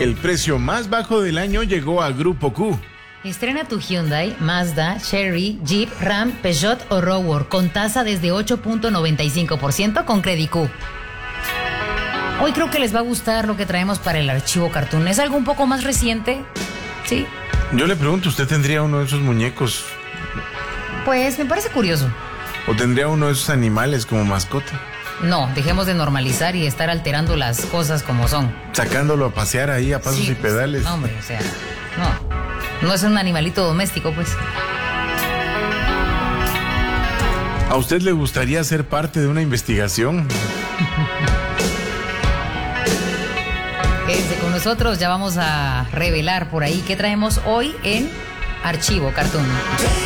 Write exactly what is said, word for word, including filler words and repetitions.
El precio más bajo del año llegó a Grupo Q. Estrena tu Hyundai, Mazda, Chery, Jeep, Ram, Peugeot o Rover con tasa desde ocho punto noventa y cinco por ciento con Credit Q. Hoy creo que les va a gustar lo que traemos para el archivo cartoon. ¿Es algo un poco más reciente? ¿Sí? Yo le pregunto, ¿usted tendría uno de esos muñecos? Pues me parece curioso. ¿O tendría uno de esos animales como mascota? No, dejemos de normalizar y estar alterando las cosas como son. Sacándolo a pasear ahí a pasos Sí, y pedales. No, hombre, o sea, no. No es un animalito doméstico, pues. ¿A usted le gustaría ser parte de una investigación? Quédense con nosotros, ya vamos a revelar por ahí qué traemos hoy en Archivo Cartoon.